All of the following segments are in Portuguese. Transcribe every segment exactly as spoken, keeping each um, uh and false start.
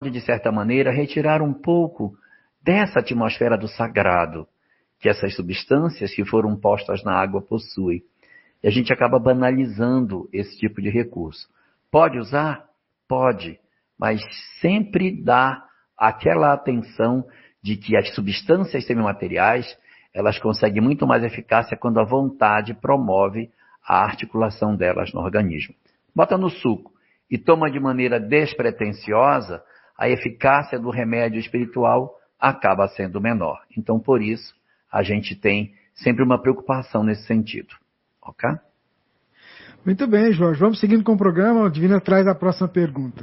pode, de certa maneira, retirar um pouco dessa atmosfera do sagrado que essas substâncias que foram postas na água possuem. E a gente acaba banalizando esse tipo de recurso. Pode usar? Pode, mas sempre dá aquela atenção de que as substâncias semimateriais, elas conseguem muito mais eficácia quando a vontade promove a articulação delas no organismo. Bota no suco e toma de maneira despretensiosa, a eficácia do remédio espiritual acaba sendo menor. Então, por isso, a gente tem sempre uma preocupação nesse sentido. Ok? Muito bem, Jorge. Vamos seguindo com o programa. A Divina traz a próxima pergunta.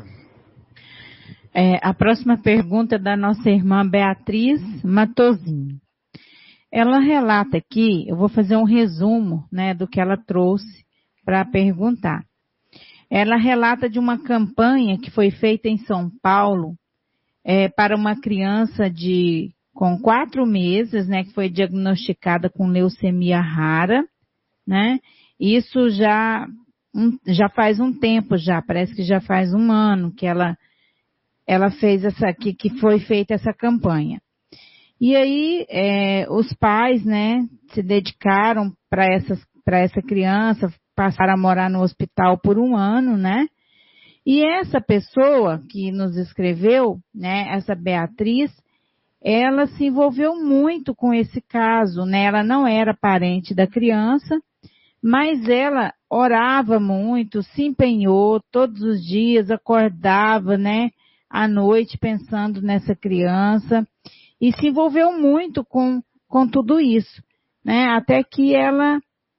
É, a próxima pergunta é da nossa irmã Beatriz Matozinho. Ela relata aqui, eu vou fazer um resumo, né, do que ela trouxe para perguntar. Ela relata de uma campanha que foi feita em São Paulo é, para uma criança de com quatro meses, né, que foi diagnosticada com leucemia rara, né? Isso já, um, já faz um tempo já, parece que já faz um ano que ela, ela fez essa, que, que foi feita essa campanha. E aí, é, os pais, né, se dedicaram para essas, para essa criança, passaram a morar no hospital por um ano, né? E essa pessoa que nos escreveu, né, essa Beatriz, ela se envolveu muito com esse caso, né? Ela não era parente da criança, mas ela orava muito, se empenhou todos os dias, acordava, né, à noite pensando nessa criança e se envolveu muito com, com tudo isso, né? Até que ela,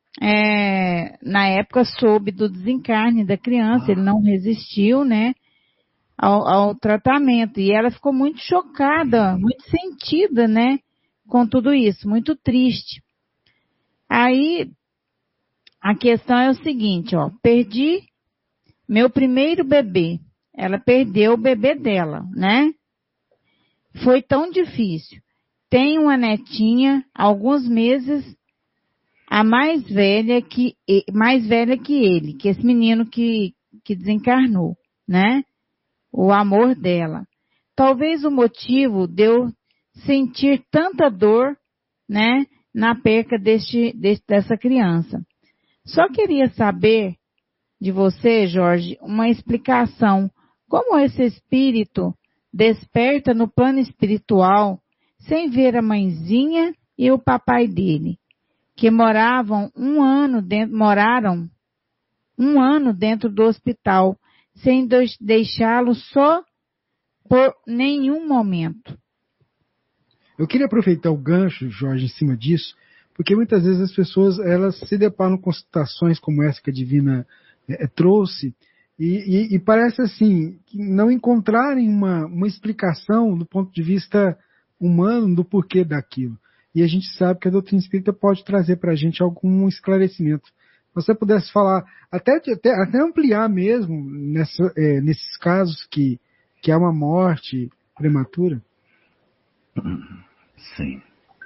é, na época, soube do desencarne da criança, ele não resistiu, né, ao, ao tratamento. E ela ficou muito chocada, muito sentida, né, com tudo isso, muito triste. Aí, a questão é o seguinte, ó, perdi meu primeiro bebê. Ela perdeu o bebê dela, né? Foi tão difícil. Tem uma netinha, alguns meses, a mais velha que, mais velha que ele, que esse menino que, que desencarnou, né? O amor dela. Talvez o motivo de eu sentir tanta dor, né, na perca deste, deste, dessa criança. Só queria saber de você, Jorge, uma explicação. Como esse espírito desperta no plano espiritual sem ver a mãezinha e o papai dele, que moravam um ano dentro, moraram um ano dentro do hospital, sem deixá-lo só por nenhum momento. Eu queria aproveitar o gancho, Jorge, em cima disso, porque muitas vezes as pessoas elas se deparam com situações como essa que a Divina é, trouxe e, e, e parece assim que não encontrarem uma, uma explicação do ponto de vista humano do porquê daquilo. E a gente sabe que a doutrina espírita pode trazer para a gente algum esclarecimento. Se você pudesse falar, até, até, até ampliar mesmo nessa, é, nesses casos que, que há uma morte prematura. Sim.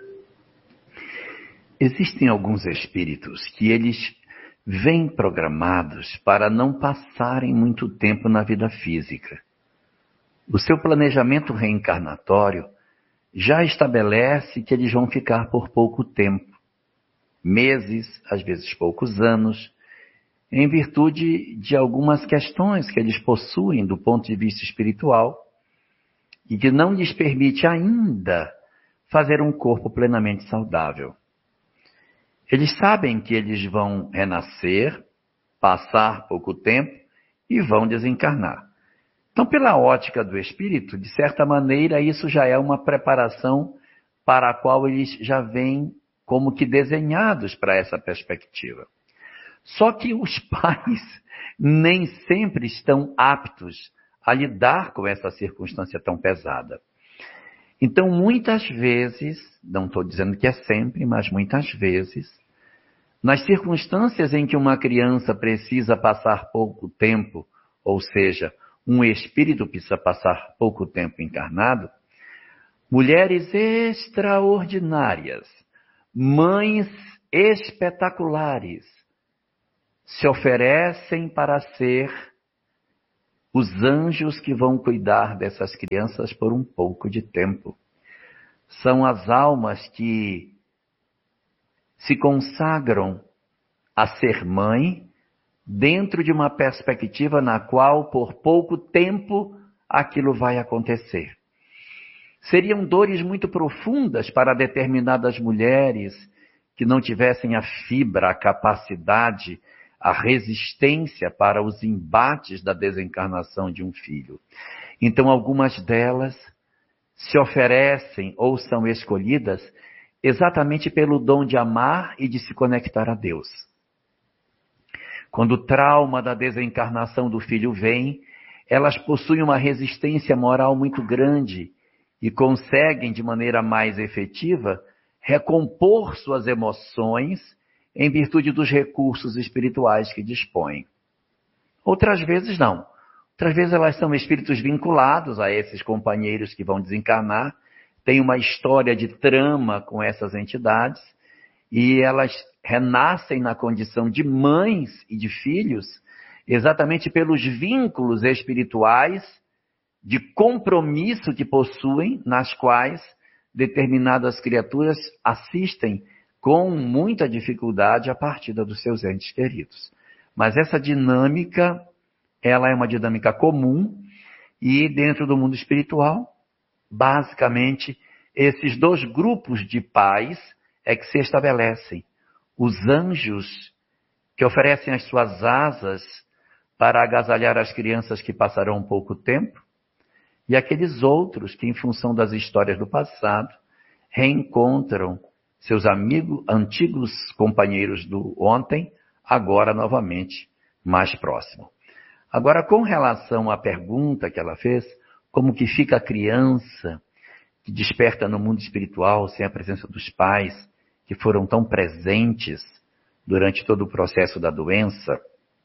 Existem alguns espíritos que eles vêm programados para não passarem muito tempo na vida física. O seu planejamento reencarnatório já estabelece que eles vão ficar por pouco tempo, meses, às vezes poucos anos, em virtude de algumas questões que eles possuem do ponto de vista espiritual e que não lhes permite ainda fazer um corpo plenamente saudável. Eles sabem que eles vão renascer, passar pouco tempo e vão desencarnar. Então, pela ótica do espírito, de certa maneira, isso já é uma preparação para a qual eles já vêm como que desenhados para essa perspectiva. Só que os pais nem sempre estão aptos a lidar com essa circunstância tão pesada. Então, muitas vezes, não estou dizendo que é sempre, mas muitas vezes, nas circunstâncias em que uma criança precisa passar pouco tempo, ou seja, um espírito precisa passar pouco tempo encarnado, mulheres extraordinárias, mães espetaculares, se oferecem para ser os anjos que vão cuidar dessas crianças por um pouco de tempo. São as almas que se consagram a ser mãe dentro de uma perspectiva na qual, por pouco tempo, aquilo vai acontecer. Seriam dores muito profundas para determinadas mulheres que não tivessem a fibra, a capacidade, a resistência para os embates da desencarnação de um filho. Então, algumas delas se oferecem ou são escolhidas exatamente pelo dom de amar e de se conectar a Deus. Quando o trauma da desencarnação do filho vem, elas possuem uma resistência moral muito grande e conseguem, de maneira mais efetiva, recompor suas emoções em virtude dos recursos espirituais que dispõem. Outras vezes não. Outras vezes elas são espíritos vinculados a esses companheiros que vão desencarnar, têm uma história de trama com essas entidades e elas renascem na condição de mães e de filhos exatamente pelos vínculos espirituais de compromisso que possuem, nas quais determinadas criaturas assistem com muita dificuldade a partida dos seus entes queridos. Mas essa dinâmica, ela é uma dinâmica comum e dentro do mundo espiritual, basicamente, esses dois grupos de pais é que se estabelecem. Os anjos que oferecem as suas asas para agasalhar as crianças que passarão um pouco tempo, e aqueles outros que, em função das histórias do passado, reencontram seus amigos, antigos companheiros do ontem, agora novamente mais próximo. Agora, com relação à pergunta que ela fez, como que fica a criança que desperta no mundo espiritual sem a presença dos pais, que foram tão presentes durante todo o processo da doença,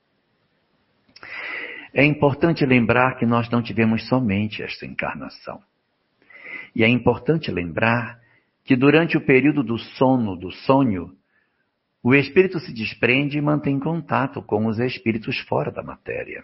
é importante lembrar que nós não tivemos somente esta encarnação. E é importante lembrar que durante o período do sono, do sonho, o espírito se desprende e mantém contato com os espíritos fora da matéria.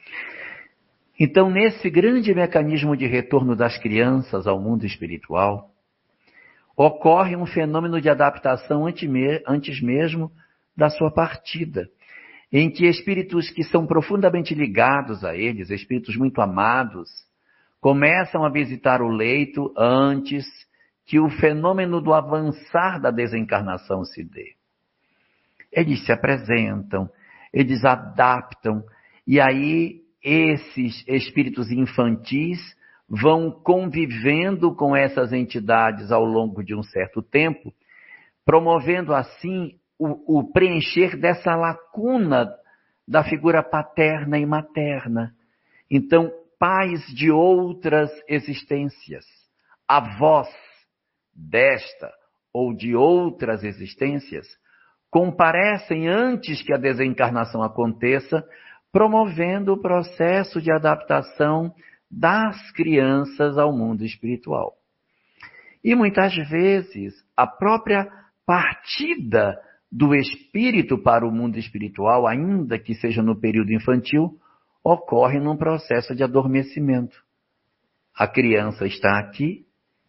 Então, nesse grande mecanismo de retorno das crianças ao mundo espiritual, ocorre um fenômeno de adaptação antes mesmo da sua partida, em que espíritos que são profundamente ligados a eles, espíritos muito amados, começam a visitar o leito antes que o fenômeno do avançar da desencarnação se dê. Eles se apresentam, eles adaptam, e aí esses espíritos infantis vão convivendo com essas entidades ao longo de um certo tempo, promovendo assim o, o preencher dessa lacuna da figura paterna e materna. Então, pais de outras existências, avós desta ou de outras existências, comparecem antes que a desencarnação aconteça, promovendo o processo de adaptação das crianças ao mundo espiritual. E muitas vezes a própria partida do espírito para o mundo espiritual, ainda que seja no período infantil, ocorre num processo de adormecimento. A criança está aqui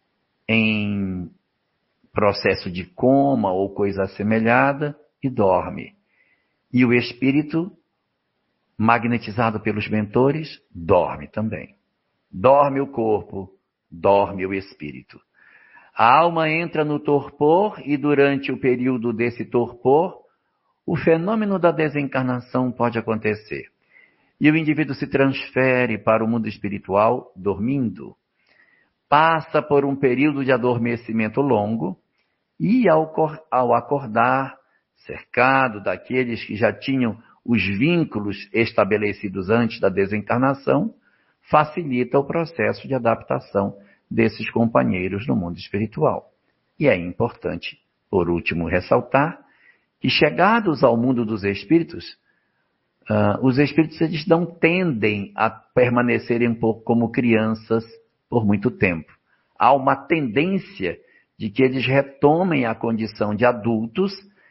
em processo de coma ou coisa assemelhada e dorme. E o espírito, magnetizado pelos mentores, dorme também. Dorme o corpo, dorme o espírito. A alma entra no torpor e durante o período desse torpor, o fenômeno da desencarnação pode acontecer. E o indivíduo se transfere para o mundo espiritual dormindo. Passa por um período de adormecimento longo e ao acordar, cercado daqueles que já tinham os vínculos estabelecidos antes da desencarnação, facilita o processo de adaptação desses companheiros no mundo espiritual. E é importante, por último, ressaltar que, chegados ao mundo dos espíritos, uh, os espíritos eles não tendem a permanecerem por, como crianças por muito tempo. Há uma tendência de que eles retomem a condição de adultos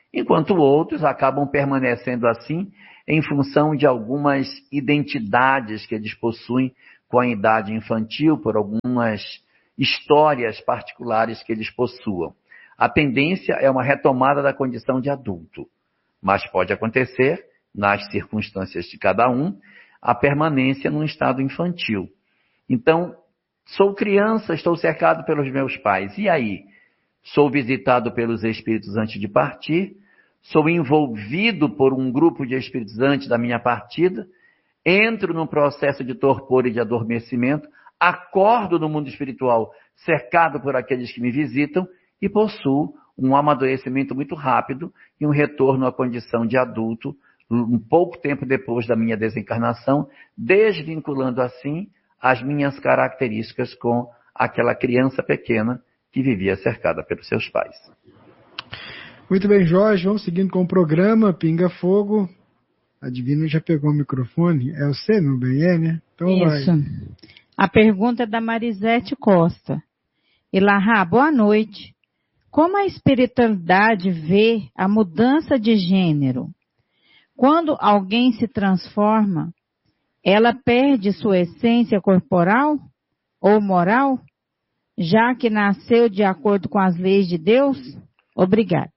enquanto outros acabam permanecendo assim em função de algumas identidades que eles possuem com a idade infantil, por algumas histórias particulares que eles possuam. A tendência é uma retomada da condição de adulto, mas pode acontecer, nas circunstâncias de cada um, a permanência num estado infantil. Então, sou criança, estou cercado pelos meus pais. E aí? Sou visitado pelos espíritos antes de partir, sou envolvido por um grupo de espíritos antes da minha partida, entro num processo de torpor e de adormecimento, acordo no mundo espiritual cercado por aqueles que me visitam e possuo um amadurecimento muito rápido e um retorno à condição de adulto um pouco tempo depois da minha desencarnação, desvinculando assim as minhas características com aquela criança pequena que vivia cercada pelos seus pais. Muito bem, Jorge, vamos seguindo com o programa Pinga Fogo. A Divina já pegou o microfone. É você, meu bem, é, né? Então Isso. Vai. A pergunta é da Marisete Costa. Ilahá, boa noite. Como a espiritualidade vê a mudança de gênero? Quando alguém se transforma, ela perde sua essência corporal ou moral, já que nasceu de acordo com as leis de Deus? Obrigada.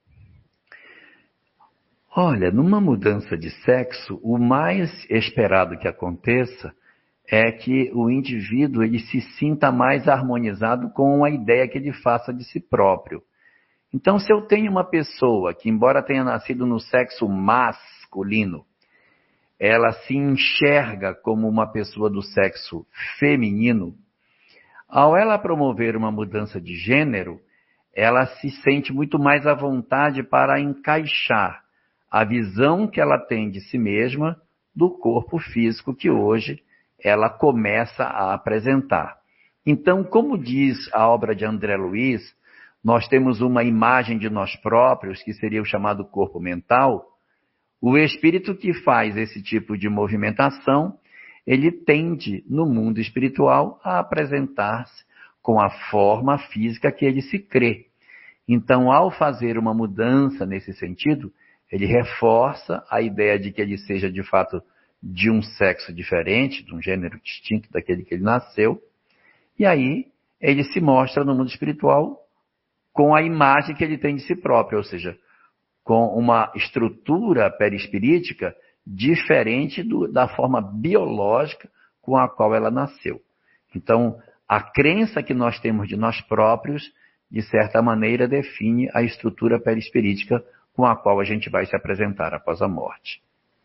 Olha, numa mudança de sexo, o mais esperado que aconteça é que o indivíduo ele se sinta mais harmonizado com a ideia que ele faça de si próprio. Então, se eu tenho uma pessoa que, embora tenha nascido no sexo masculino, ela se enxerga como uma pessoa do sexo feminino, ao ela promover uma mudança de gênero, ela se sente muito mais à vontade para encaixar a visão que ela tem de si mesma do corpo físico que hoje ela começa a apresentar. Então, como diz a obra de André Luiz, nós temos uma imagem de nós próprios, que seria o chamado corpo mental. O espírito que faz esse tipo de movimentação, ele tende, no mundo espiritual, a apresentar-se com a forma física que ele se crê. Então, ao fazer uma mudança nesse sentido, ele reforça a ideia de que ele seja, de fato, de um sexo diferente, de um gênero distinto daquele que ele nasceu, e aí ele se mostra no mundo espiritual com a imagem que ele tem de si próprio, ou seja, com uma estrutura perispirítica diferente do, da forma biológica com a qual ela nasceu. Então, a crença que nós temos de nós próprios, de certa maneira, define a estrutura perispirítica com a qual a gente vai se apresentar após a morte.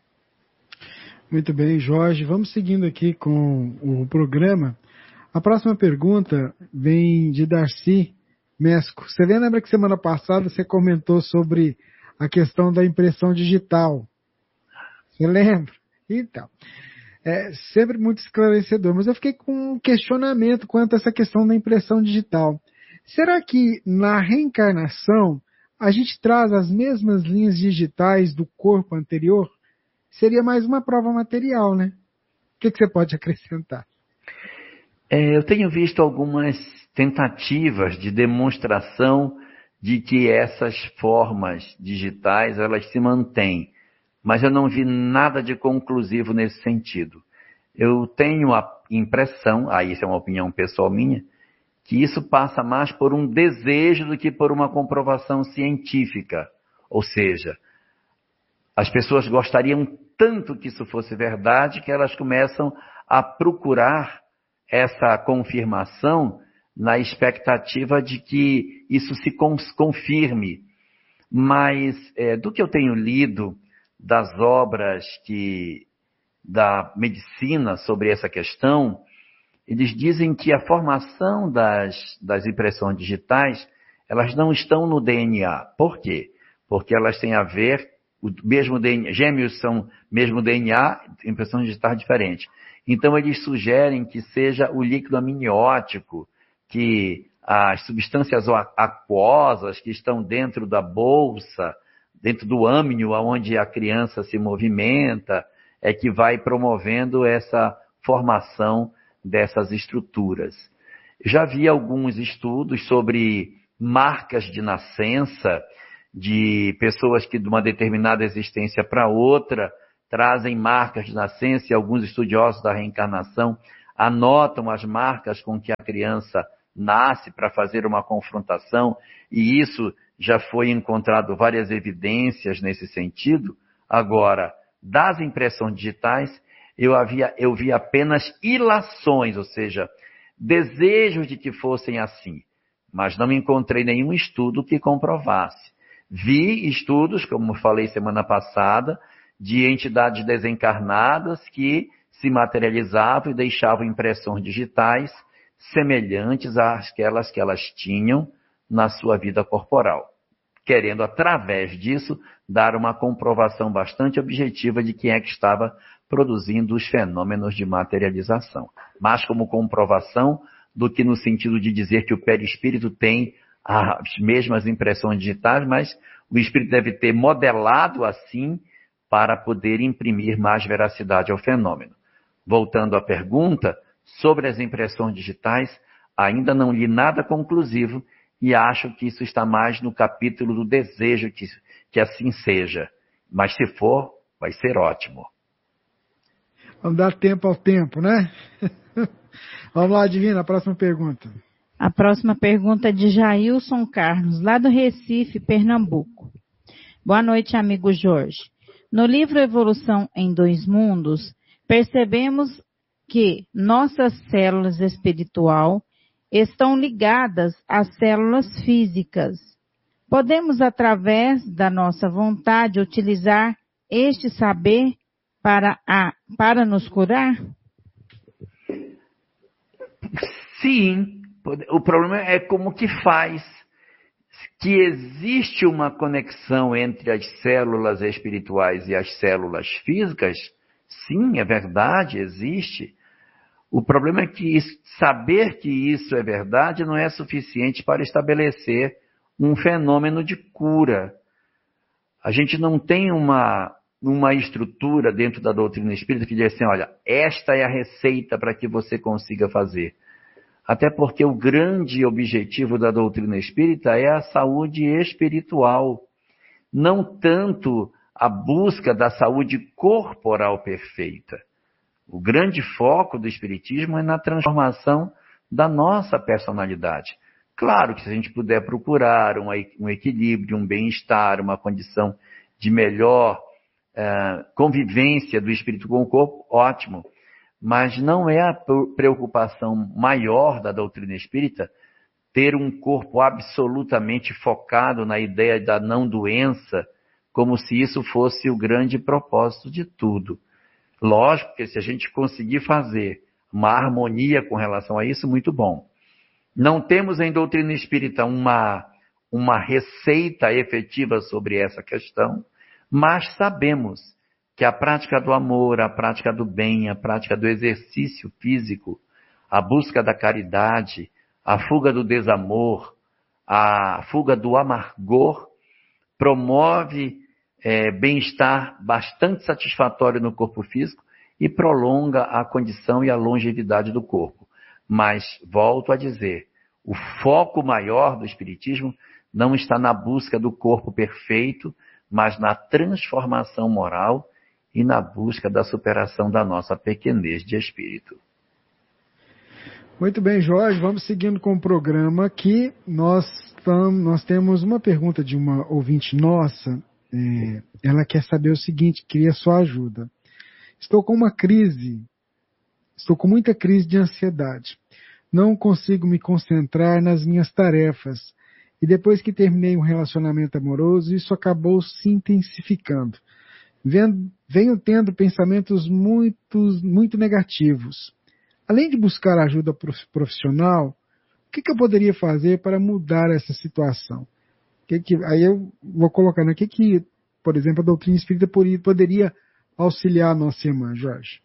Muito bem, Jorge. Vamos seguindo aqui com o programa. A próxima pergunta vem de Darcy Mesco. Você lembra que semana passada você comentou sobre a questão da impressão digital? Você lembra? Então, é sempre muito esclarecedor, mas eu fiquei com um questionamento quanto a essa questão da impressão digital. Será que na reencarnação a gente traz as mesmas linhas digitais do corpo anterior? Seria mais uma prova material, né? O que, que você pode acrescentar? É, eu tenho visto algumas tentativas de demonstração de que essas formas digitais elas se mantêm, mas eu não vi nada de conclusivo nesse sentido. Eu tenho a impressão, aí isso é uma opinião pessoal minha, que isso passa mais por um desejo do que por uma comprovação científica. Ou seja, as pessoas gostariam tanto que isso fosse verdade que elas começam a procurar essa confirmação na expectativa de que isso se confirme. Mas é, do que eu tenho lido das obras que, da medicina sobre essa questão, eles dizem que a formação das, das impressões digitais, elas não estão no D N A. Por quê? Porque elas têm a ver, o mesmo D N A, gêmeos são mesmo D N A, impressão digital diferente. Então eles sugerem que seja o líquido amniótico, que as substâncias aquosas que estão dentro da bolsa, dentro do âmnio, onde a criança se movimenta, é que vai promovendo essa formação dessas estruturas. Já vi alguns estudos sobre marcas de nascença de pessoas que de uma determinada existência para outra trazem marcas de nascença, e alguns estudiosos da reencarnação anotam as marcas com que a criança nasce para fazer uma confrontação, e isso já foi encontrado várias evidências nesse sentido. Agora, das impressões digitais, eu, havia, eu vi apenas ilações, ou seja, desejos de que fossem assim, mas não encontrei nenhum estudo que comprovasse. Vi estudos, como falei semana passada, de entidades desencarnadas que se materializavam e deixavam impressões digitais semelhantes àquelas que elas tinham na sua vida corporal, querendo, através disso, dar uma comprovação bastante objetiva de quem é que estava produzindo os fenômenos de materialização. Mais como comprovação do que no sentido de dizer que o perispírito tem as mesmas impressões digitais, mas o espírito deve ter modelado assim para poder imprimir mais veracidade ao fenômeno. Voltando à pergunta, sobre as impressões digitais, ainda não li nada conclusivo e acho que isso está mais no capítulo do desejo que, que assim seja. Mas se for, vai ser ótimo. Vamos dar tempo ao tempo, né? Vamos lá, Divina, a próxima pergunta. A próxima pergunta é de Jailson Carlos, lá do Recife, Pernambuco. Boa noite, amigo Jorge. No livro Evolução em Dois Mundos, percebemos que nossas células espiritual estão ligadas às células físicas. Podemos, através da nossa vontade, utilizar este saber para, a, para nos curar? Sim. O problema é como que faz. Que existe uma conexão entre as células espirituais e as células físicas? Sim, é verdade, existe. O problema é que saber que isso é verdade não é suficiente para estabelecer um fenômeno de cura. A gente não tem uma, uma estrutura dentro da doutrina espírita que diz assim, olha, esta é a receita para que você consiga fazer. Até porque o grande objetivo da doutrina espírita é a saúde espiritual, não tanto a busca da saúde corporal perfeita. O grande foco do espiritismo é na transformação da nossa personalidade. Claro que se a gente puder procurar um, um equilíbrio, um bem-estar, uma condição de melhor uh, convivência do espírito com o corpo, ótimo. Mas não é a preocupação maior da doutrina espírita ter um corpo absolutamente focado na ideia da não doença, como se isso fosse o grande propósito de tudo. Lógico que se a gente conseguir fazer uma harmonia com relação a isso, muito bom. Não temos em doutrina espírita uma, uma receita efetiva sobre essa questão, mas sabemos que a prática do amor, a prática do bem, a prática do exercício físico, a busca da caridade, a fuga do desamor, a fuga do amargor, promove é, bem-estar bastante satisfatório no corpo físico e prolonga a condição e a longevidade do corpo. Mas, volto a dizer, o foco maior do espiritismo não está na busca do corpo perfeito, mas na transformação moral e na busca da superação da nossa pequenez de espírito. Muito bem, Jorge, vamos seguindo com o programa aqui. Nós, tam, nós temos uma pergunta de uma ouvinte nossa. É, ela quer saber o seguinte, queria sua ajuda. Estou com uma crise, estou com muita crise de ansiedade. Não consigo me concentrar nas minhas tarefas. E depois que terminei um relacionamento amoroso, isso acabou se intensificando. Venho tendo pensamentos muito, muito negativos. Além de buscar ajuda profissional, o que, que eu poderia fazer para mudar essa situação? Que que, aí eu vou colocar, né? O que, que, por exemplo, a doutrina espírita poderia auxiliar a nossa irmã, Jorge?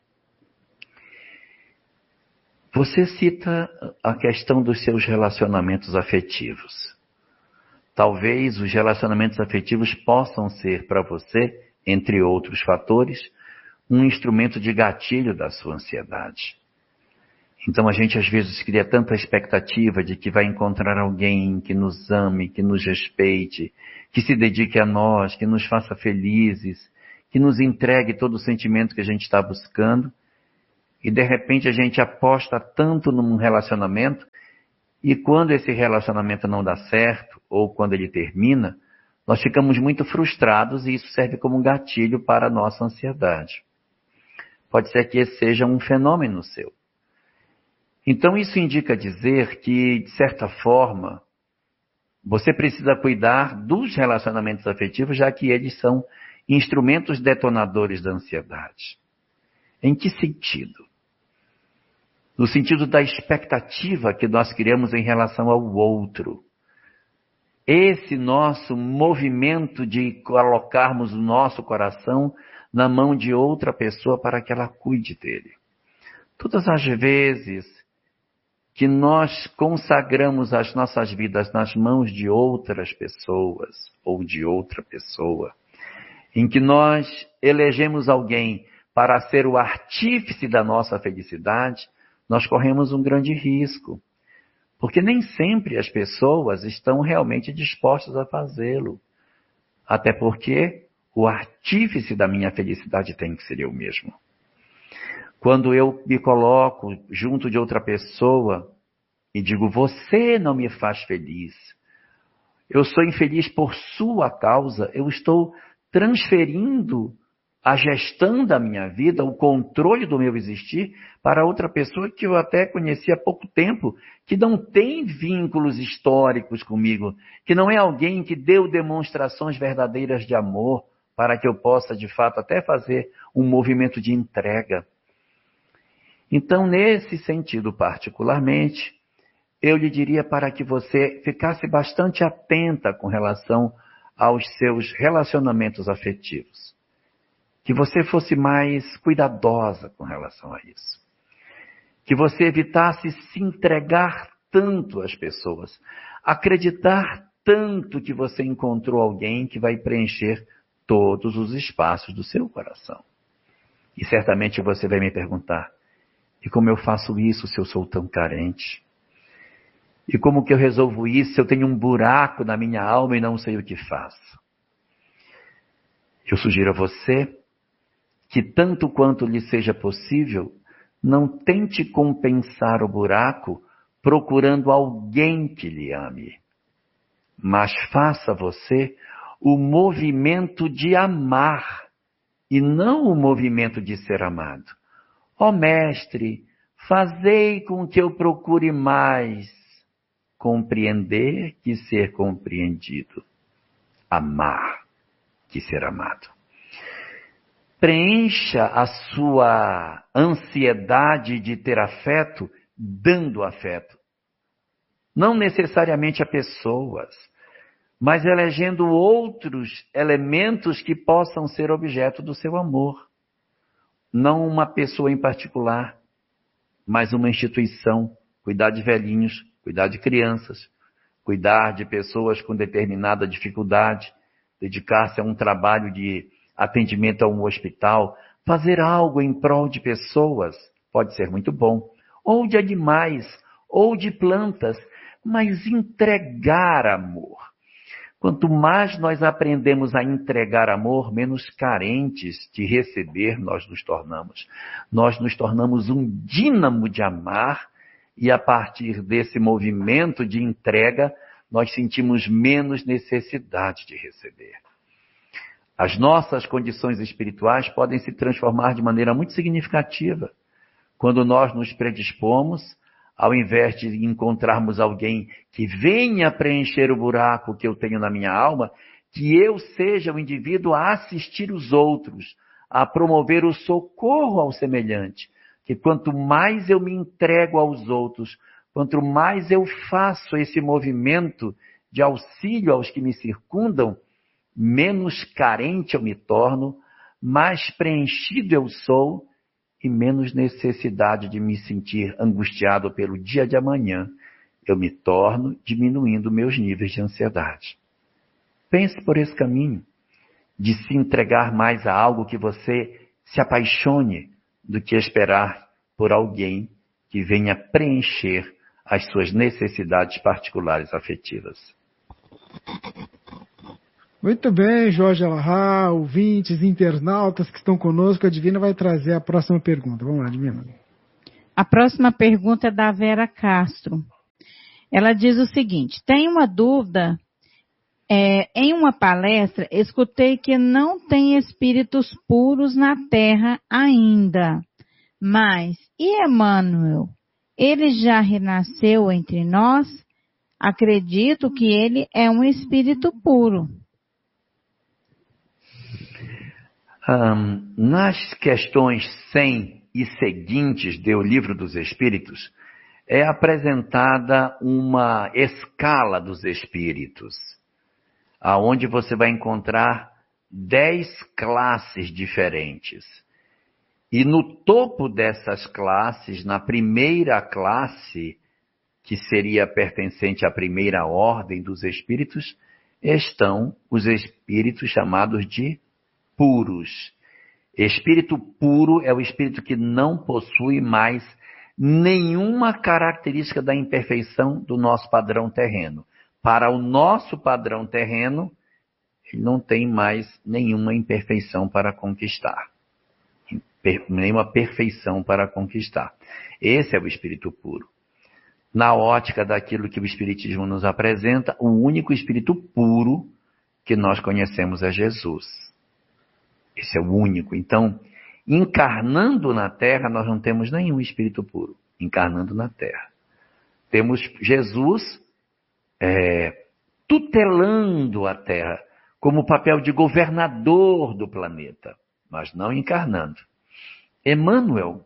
Você cita a questão dos seus relacionamentos afetivos. Talvez os relacionamentos afetivos possam ser para você, entre outros fatores, um instrumento de gatilho da sua ansiedade. Então a gente às vezes cria tanta expectativa de que vai encontrar alguém que nos ame, que nos respeite, que se dedique a nós, que nos faça felizes, que nos entregue todo o sentimento que a gente está buscando. E de repente a gente aposta tanto num relacionamento e quando esse relacionamento não dá certo, ou quando ele termina, nós ficamos muito frustrados e isso serve como um gatilho para a nossa ansiedade. Pode ser que esse seja um fenômeno seu. Então isso indica dizer que, de certa forma, você precisa cuidar dos relacionamentos afetivos, já que eles são instrumentos detonadores da ansiedade. Em que sentido? No sentido da expectativa que nós criamos em relação ao outro. Esse nosso movimento de colocarmos o nosso coração na mão de outra pessoa para que ela cuide dele. Todas as vezes que nós consagramos as nossas vidas nas mãos de outras pessoas ou de outra pessoa, em que nós elegemos alguém para ser o artífice da nossa felicidade, nós corremos um grande risco. Porque nem sempre as pessoas estão realmente dispostas a fazê-lo. Até porque o artífice da minha felicidade tem que ser eu mesmo. Quando eu me coloco junto de outra pessoa e digo, você não me faz feliz, eu sou infeliz por sua causa, eu estou transferindo a gestão da minha vida, o controle do meu existir, para outra pessoa que eu até conheci há pouco tempo, que não tem vínculos históricos comigo, que não é alguém que deu demonstrações verdadeiras de amor, para que eu possa, de fato, até fazer um movimento de entrega. Então, nesse sentido particularmente, eu lhe diria para que você ficasse bastante atenta com relação aos seus relacionamentos afetivos. Que você fosse mais cuidadosa com relação a isso. Que você evitasse se entregar tanto às pessoas. Acreditar tanto que você encontrou alguém que vai preencher todos os espaços do seu coração. E certamente você vai me perguntar, e como eu faço isso se eu sou tão carente? E como que eu resolvo isso se eu tenho um buraco na minha alma e não sei o que faço? Eu sugiro a você que tanto quanto lhe seja possível, não tente compensar o buraco procurando alguém que lhe ame. Mas faça você o movimento de amar e não o movimento de ser amado. Ó mestre, fazei com que eu procure mais compreender que ser compreendido, amar que ser amado. Preencha a sua ansiedade de ter afeto dando afeto. Não necessariamente a pessoas, mas elegendo outros elementos que possam ser objeto do seu amor. Não uma pessoa em particular, mas uma instituição. Cuidar de velhinhos, cuidar de crianças, cuidar de pessoas com determinada dificuldade, dedicar-se a um trabalho de atendimento a um hospital, fazer algo em prol de pessoas, pode ser muito bom, ou de animais, ou de plantas, mas entregar amor. Quanto mais nós aprendemos a entregar amor, menos carentes de receber nós nos tornamos. Nós nos tornamos um dínamo de amar e a partir desse movimento de entrega, nós sentimos menos necessidade de receber. As nossas condições espirituais podem se transformar de maneira muito significativa quando nós nos predispomos, ao invés de encontrarmos alguém que venha preencher o buraco que eu tenho na minha alma, que eu seja o indivíduo a assistir os outros, a promover o socorro ao semelhante. Que quanto mais eu me entrego aos outros, quanto mais eu faço esse movimento de auxílio aos que me circundam, menos carente eu me torno, mais preenchido eu sou e menos necessidade de me sentir angustiado pelo dia de amanhã eu me torno, diminuindo meus níveis de ansiedade. Pense por esse caminho, de se entregar mais a algo que você se apaixone do que esperar por alguém que venha preencher as suas necessidades particulares afetivas. Muito bem, Jorge Alahá, ouvintes, internautas que estão conosco, a Divina vai trazer a próxima pergunta. Vamos lá, Divina. A próxima pergunta é da Vera Castro. Ela diz o seguinte: tem uma dúvida, é, em uma palestra escutei que não tem espíritos puros na Terra ainda, mas e Emmanuel? Ele já renasceu entre nós? Acredito que ele é um espírito puro. Um, nas questões cem e seguintes do Livro dos Espíritos, é apresentada uma escala dos espíritos, aonde você vai encontrar dez classes diferentes. E no topo dessas classes, na primeira classe, que seria pertencente à primeira ordem dos espíritos, estão os espíritos chamados de puros. Espírito puro é o espírito que não possui mais nenhuma característica da imperfeição do nosso padrão terreno. Para o nosso padrão terreno, ele não tem mais nenhuma imperfeição para conquistar. Nenhuma perfeição para conquistar. Esse é o espírito puro. Na ótica daquilo que o Espiritismo nos apresenta, o único espírito puro que nós conhecemos é Jesus. Esse é o único. Então, encarnando na Terra, nós não temos nenhum espírito puro. Encarnando na Terra. Temos Jesus é, tutelando a Terra, como papel de governador do planeta, mas não encarnando. Emmanuel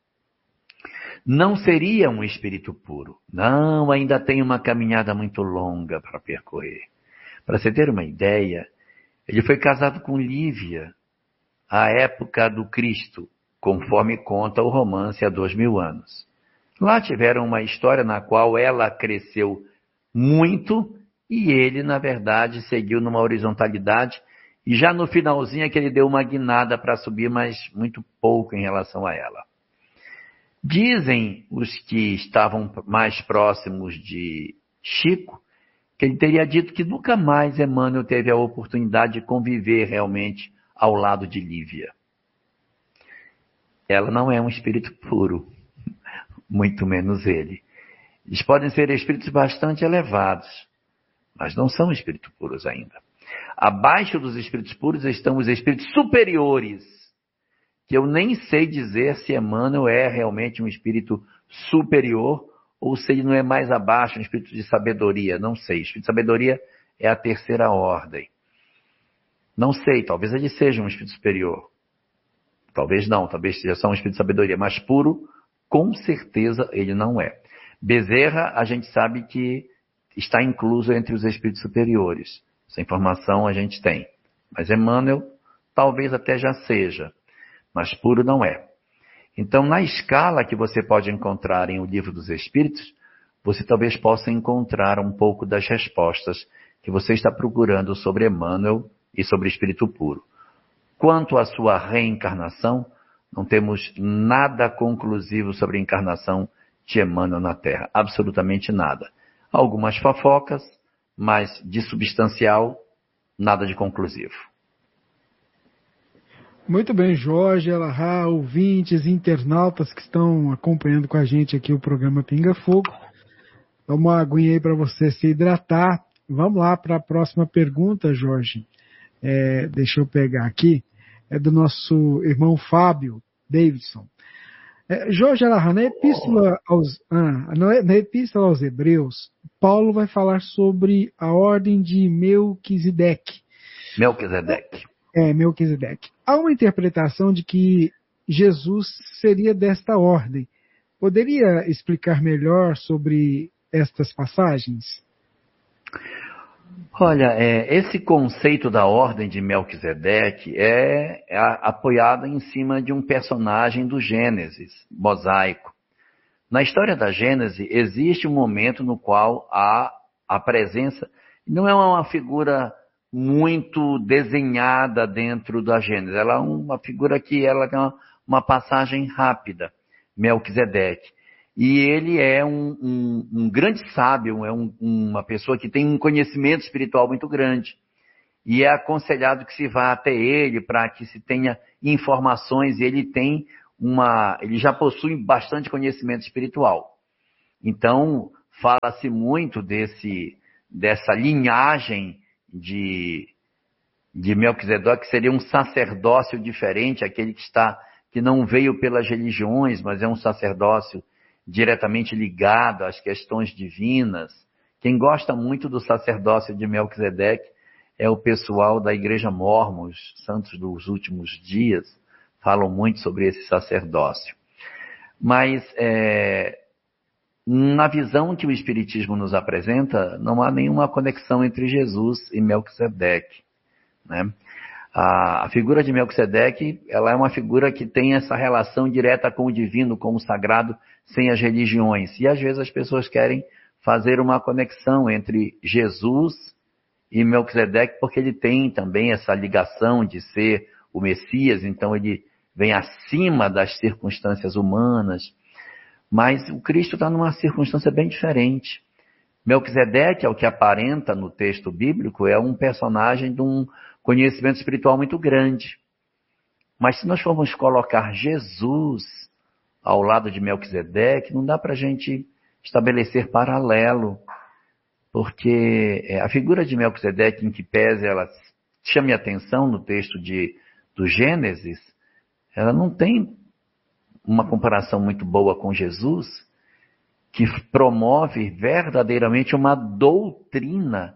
não seria um espírito puro. Não, ainda tem uma caminhada muito longa para percorrer. Para você ter uma ideia, ele foi casado com Lívia, à época do Cristo, conforme conta o romance há dois mil anos. Lá tiveram uma história na qual ela cresceu muito e ele, na verdade, seguiu numa horizontalidade e já no finalzinho é que ele deu uma guinada para subir, mas muito pouco em relação a ela. Dizem os que estavam mais próximos de Chico, que ele teria dito que nunca mais Emmanuel teve a oportunidade de conviver realmente ao lado de Lívia. Ela não é um espírito puro, muito menos ele. Eles podem ser espíritos bastante elevados, mas não são espíritos puros ainda. Abaixo dos espíritos puros estão os espíritos superiores, que eu nem sei dizer se Emmanuel é realmente um espírito superior ou se ele não é mais abaixo, um espírito de sabedoria. Não sei. O espírito de sabedoria é a terceira ordem. Não sei, talvez ele seja um espírito superior. Talvez não, talvez seja só um espírito de sabedoria, mas puro, com certeza ele não é. Bezerra, a gente sabe que está incluso entre os espíritos superiores. Essa informação a gente tem. Mas Emmanuel talvez até já seja, mas puro não é. Então, na escala que você pode encontrar em O Livro dos Espíritos, você talvez possa encontrar um pouco das respostas que você está procurando sobre Emmanuel e sobre o espírito puro. Quanto à sua reencarnação, não temos nada conclusivo sobre a encarnação de Emmanuel na Terra. Absolutamente nada. Algumas fofocas, mas de substancial, nada de conclusivo. Muito bem, Jorge Alahá, ouvintes, internautas que estão acompanhando com a gente aqui o programa Pinga Fogo. Dá uma aguinha aí para você se hidratar. Vamos lá para a próxima pergunta, Jorge. É, deixa eu pegar aqui. É do nosso irmão Fábio Davidson. É, Jorge Alahá, na epístola aos, ah, na epístola aos Hebreus, Paulo vai falar sobre a ordem de Melquisedeque. Melquisedeque. É, Melquisedeque. Há uma interpretação de que Jesus seria desta ordem. Poderia explicar melhor sobre estas passagens? Olha, é, esse conceito da ordem de Melquisedeque é, é apoiado em cima de um personagem do Gênesis, mosaico. Na história da Gênesis, existe um momento no qual há a presença, não é uma figura muito desenhada dentro da Gênesis, ela é uma figura que ela tem uma, uma passagem rápida, Melquisedeque. E ele é um, um, um grande sábio, é um, uma pessoa que tem um conhecimento espiritual muito grande. e é aconselhado que se vá até ele para que se tenha informações, e ele tem uma, ele já possui bastante conhecimento espiritual. Então, fala-se muito desse, dessa linhagem de, de Melquisedeque, que seria um sacerdócio diferente, aquele que está, que não veio pelas religiões, mas é um sacerdócio diretamente ligado às questões divinas. Quem gosta muito do sacerdócio de Melquisedeque é o pessoal da Igreja Mórmon, os santos dos últimos dias, falam muito sobre esse sacerdócio. Mas, é, na visão que o Espiritismo nos apresenta, não há nenhuma conexão entre Jesus e Melquisedeque, né? A, a figura de Melquisedeque, ela é uma figura que tem essa relação direta com o divino, com o sagrado, sem as religiões. E às vezes as pessoas querem fazer uma conexão entre Jesus e Melquisedeque, porque ele tem também essa ligação de ser o Messias, então ele vem acima das circunstâncias humanas. Mas o Cristo está numa circunstância bem diferente. Melquisedeque, ao que aparenta no texto bíblico, é um personagem de um conhecimento espiritual muito grande. Mas se nós formos colocar Jesus ao lado de Melquisedeque, não dá para a gente estabelecer paralelo, porque a figura de Melquisedeque, em que pese ela chame atenção no texto de, do Gênesis, ela não tem uma comparação muito boa com Jesus, que promove verdadeiramente uma doutrina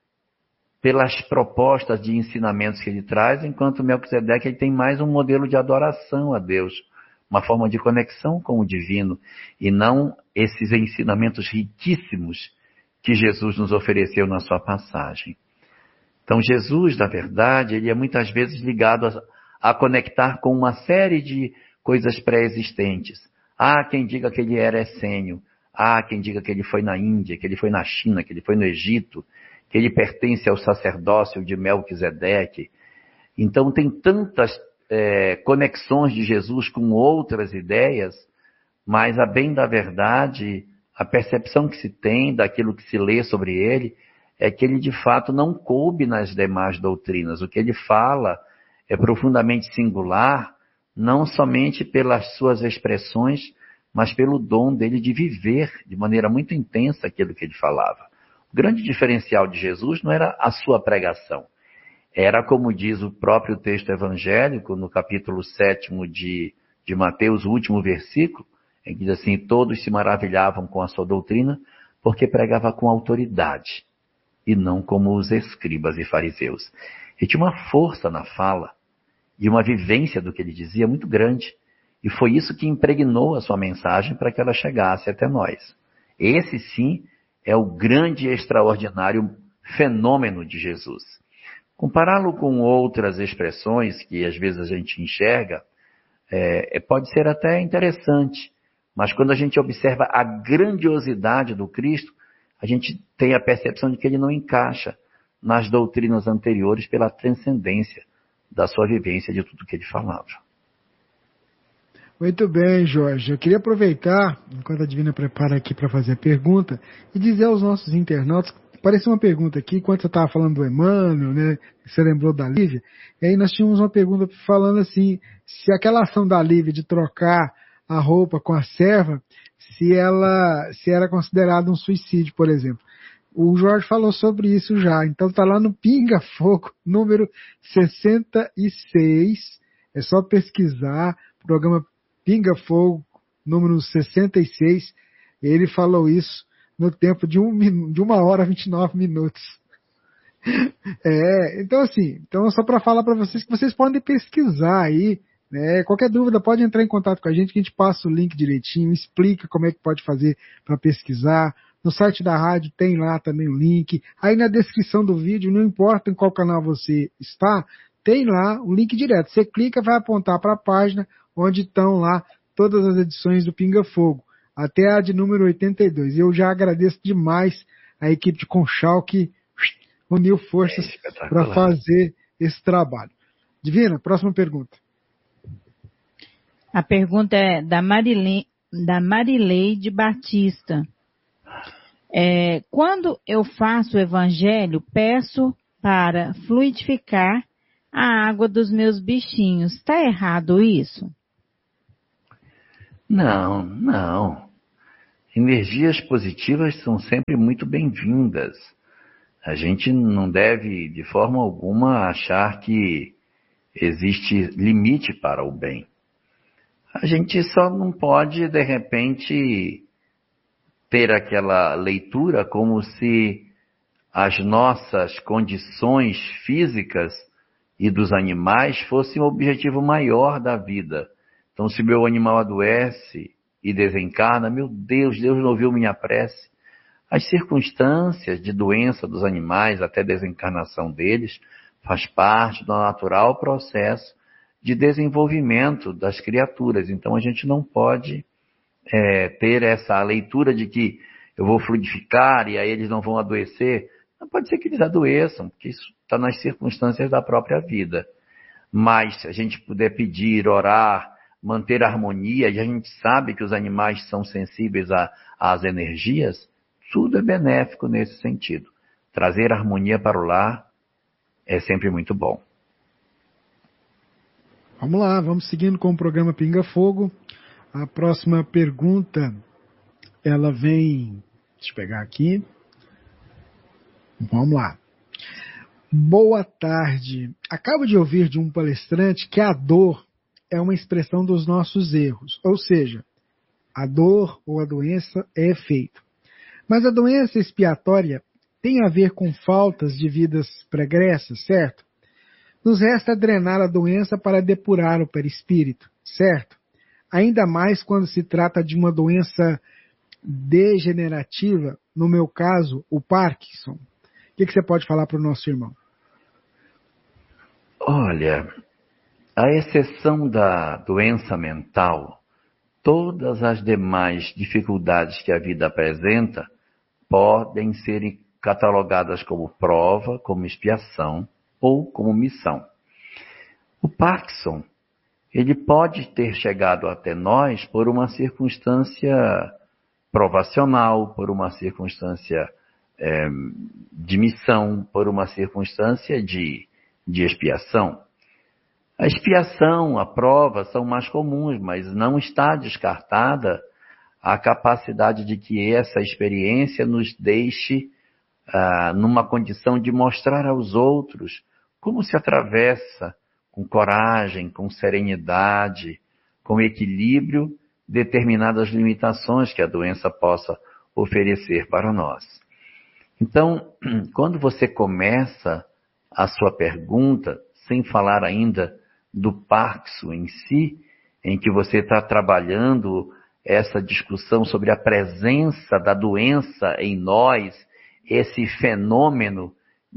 pelas propostas de ensinamentos que ele traz, enquanto Melquisedeque ele tem mais um modelo de adoração a Deus, uma forma de conexão com o divino, e não esses ensinamentos riquíssimos que Jesus nos ofereceu na sua passagem. Então Jesus, na verdade, ele é muitas vezes ligado a, a conectar com uma série de coisas pré-existentes. Há quem diga que ele era essênio, há quem diga que ele foi na Índia, que ele foi na China, que ele foi no Egito, que ele pertence ao sacerdócio de Melquisedeque. Então tem tantas é, conexões de Jesus com outras ideias, mas a bem da verdade, a percepção que se tem daquilo que se lê sobre ele é que ele de fato não coube nas demais doutrinas. O que ele fala é profundamente singular, não somente pelas suas expressões, mas pelo dom dele de viver de maneira muito intensa aquilo que ele falava. O grande diferencial de Jesus não era a sua pregação. Era, como diz o próprio texto evangélico, no capítulo sétimo de, de Mateus, o último versículo, em que diz assim: todos se maravilhavam com a sua doutrina, porque pregava com autoridade, e não como os escribas e fariseus. Ele tinha uma força na fala, e uma vivência do que ele dizia muito grande, e foi isso que impregnou a sua mensagem para que ela chegasse até nós. Esse sim é o grande e extraordinário fenômeno de Jesus. Compará-lo com outras expressões que às vezes a gente enxerga, é, pode ser até interessante, mas quando a gente observa a grandiosidade do Cristo, a gente tem a percepção de que ele não encaixa nas doutrinas anteriores pela transcendência da sua vivência de tudo que ele falava. Muito bem, Jorge. Eu queria aproveitar, enquanto a Divina prepara aqui para fazer a pergunta, e dizer aos nossos internautas, apareceu uma pergunta aqui, enquanto você estava falando do Emmanuel, né, você lembrou da Lívia, e aí nós tínhamos uma pergunta falando assim, se aquela ação da Lívia de trocar a roupa com a serva, se ela, se era considerado um suicídio, por exemplo. O Jorge falou sobre isso já, então está lá no Pinga Fogo, número sessenta e seis, é só pesquisar, programa Pinga Fogo, número sessenta e seis, ele falou isso no tempo de, um, de uma hora e vinte e nove minutos. É, então assim, então só para falar para vocês que vocês podem pesquisar aí, né? Qualquer dúvida pode entrar em contato com a gente, que a gente passa o link direitinho, explica como é que pode fazer para pesquisar. No site da rádio tem lá também o link. Aí na descrição do vídeo, não importa em qual canal você está, tem lá o link direto. Você clica, vai apontar para a página onde estão lá todas as edições do Pinga Fogo, até a de número oitenta e dois. Eu já agradeço demais a equipe de Conchal que uniu forças é para fazer esse trabalho. Divina, próxima pergunta. A pergunta é da Marilene, da Marileide Batista. É, quando eu faço o evangelho, peço para fluidificar a água dos meus bichinhos. Está errado isso? Não, não. Energias positivas são sempre muito bem-vindas. A gente não deve, de forma alguma, achar que existe limite para o bem. A gente só não pode, de repente, ter aquela leitura como se as nossas condições físicas e dos animais fossem o objetivo maior da vida. Então, se meu animal adoece e desencarna, meu Deus, Deus não ouviu minha prece. As circunstâncias de doença dos animais, até desencarnação deles, faz parte do natural processo de desenvolvimento das criaturas. Então, a gente não pode é, ter essa leitura de que eu vou fluidificar e aí eles não vão adoecer. Não pode ser que eles adoeçam, porque isso está nas circunstâncias da própria vida. Mas, se a gente puder pedir, orar, manter a harmonia, e a gente sabe que os animais são sensíveis a, às energias, tudo é benéfico nesse sentido. Trazer harmonia para o lar é sempre muito bom. Vamos lá, vamos seguindo com o programa Pinga Fogo. A próxima pergunta, ela vem... Deixa eu pegar aqui. Vamos lá. Boa tarde. Acabo de ouvir de um palestrante que a dor é uma expressão dos nossos erros. Ou seja, a dor ou a doença é efeito. Mas a doença expiatória tem a ver com faltas de vidas pregressas, certo? Nos resta drenar a doença para depurar o perispírito, certo? Ainda mais quando se trata de uma doença degenerativa, no meu caso, o Parkinson. O que, que você pode falar para o nosso irmão? Olha, à exceção da doença mental, todas as demais dificuldades que a vida apresenta podem ser catalogadas como prova, como expiação ou como missão. O Parkinson, ele pode ter chegado até nós por uma circunstância provacional, por uma circunstância é, de missão, por uma circunstância de, de expiação. A expiação, a prova são mais comuns, mas não está descartada a capacidade de que essa experiência nos deixe ah, numa condição de mostrar aos outros como se atravessa com coragem, com serenidade, com equilíbrio, determinadas limitações que a doença possa oferecer para nós. Então, quando você começa a sua pergunta, sem falar ainda do Parkinson em si, em que você está trabalhando essa discussão sobre a presença da doença em nós, esse fenômeno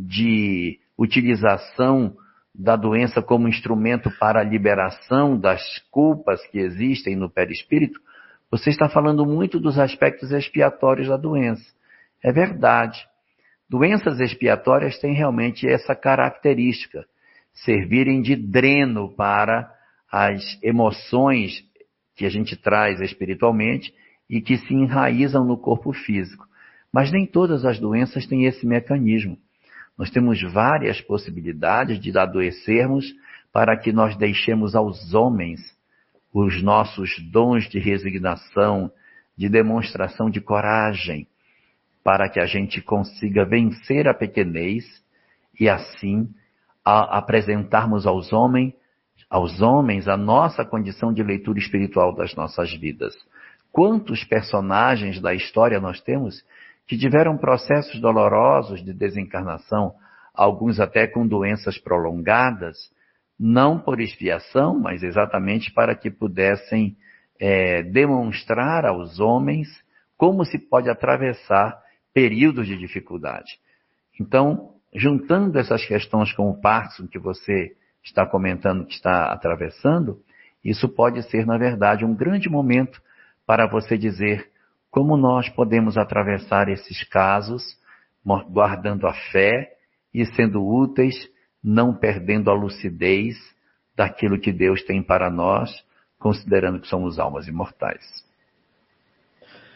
de utilização da doença como instrumento para a liberação das culpas que existem no perispírito, você está falando muito dos aspectos expiatórios da doença. É verdade. Doenças expiatórias têm realmente essa característica, servirem de dreno para as emoções que a gente traz espiritualmente e que se enraizam no corpo físico. Mas nem todas as doenças têm esse mecanismo. Nós temos várias possibilidades de adoecermos para que nós deixemos aos homens os nossos dons de resignação, de demonstração de coragem, para que a gente consiga vencer a pequenez e assim a apresentarmos aos homens, aos homens a nossa condição de leitura espiritual das nossas vidas. Quantos personagens da história nós temos que tiveram processos dolorosos de desencarnação, alguns até com doenças prolongadas, não por expiação, mas exatamente para que pudessem é, demonstrar aos homens como se pode atravessar períodos de dificuldade. Então, juntando essas questões com o Parkinson que você está comentando que está atravessando, isso pode ser, na verdade, um grande momento para você dizer como nós podemos atravessar esses casos, guardando a fé e sendo úteis, não perdendo a lucidez daquilo que Deus tem para nós, considerando que somos almas imortais.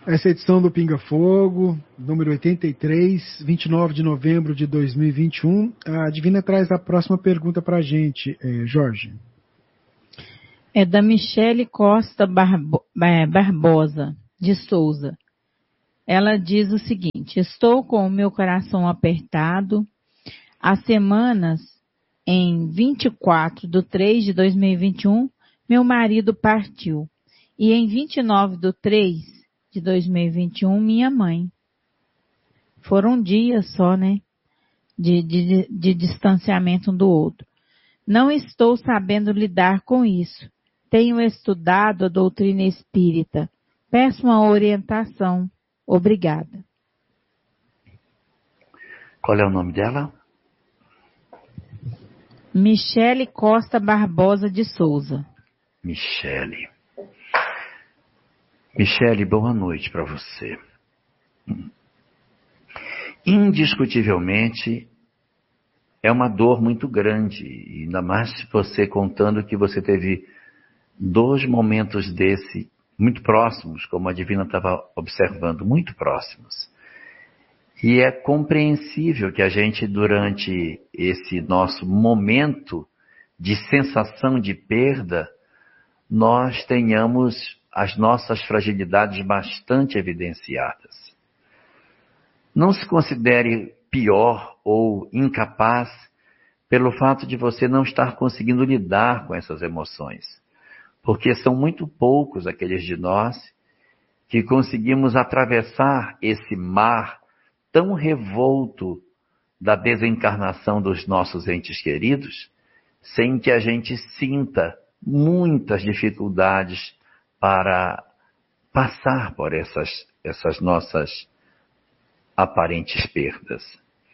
Essa edição do Pinga Fogo, número oitenta e três, vinte e nove de novembro de dois mil e vinte e um. A Divina traz a próxima pergunta para a gente, eh, Jorge. É da Michele Costa Barbo- Barbosa, de Souza. Ela diz o seguinte: estou com o meu coração apertado. Há semanas, em vinte e quatro de três de dois mil e vinte e um, meu marido partiu. E em vinte e nove de três de dois mil e vinte e um, minha mãe. Foram dias só, né? De, de, de distanciamento um do outro. Não estou sabendo lidar com isso. Tenho estudado a doutrina espírita. Peço uma orientação. Obrigada. Qual é o nome dela? Michele Costa Barbosa de Souza. Michele. Michele, boa noite para você. Indiscutivelmente, é uma dor muito grande, ainda mais se você contando que você teve dois momentos desse muito próximos, como a Divina estava observando, muito próximos. E é compreensível que a gente, durante esse nosso momento de sensação de perda, nós tenhamos as nossas fragilidades bastante evidenciadas. Não se considere pior ou incapaz pelo fato de você não estar conseguindo lidar com essas emoções, porque são muito poucos aqueles de nós que conseguimos atravessar esse mar tão revolto da desencarnação dos nossos entes queridos, sem que a gente sinta muitas dificuldades para passar por essas, essas nossas aparentes perdas.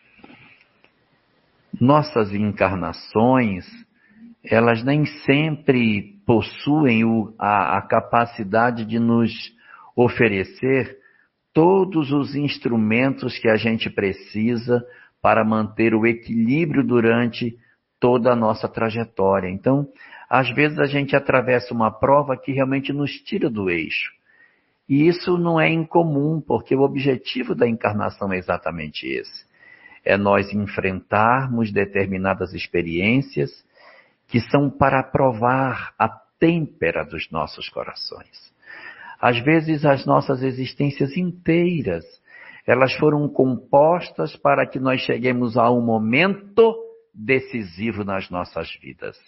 Nossas encarnações, elas nem sempre possuem o, a, a capacidade de nos oferecer todos os instrumentos que a gente precisa para manter o equilíbrio durante toda a nossa trajetória. Então, às vezes a gente atravessa uma prova que realmente nos tira do eixo. E isso não é incomum, porque o objetivo da encarnação é exatamente esse. É nós enfrentarmos determinadas experiências que são para provar a têmpera dos nossos corações. Às vezes as nossas existências inteiras, elas foram compostas para que nós cheguemos a um momento decisivo nas nossas vidas.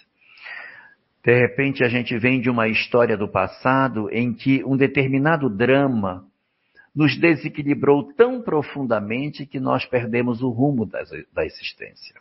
De repente a gente vem de uma história do passado em que um determinado drama nos desequilibrou tão profundamente que nós perdemos o rumo da, da existência.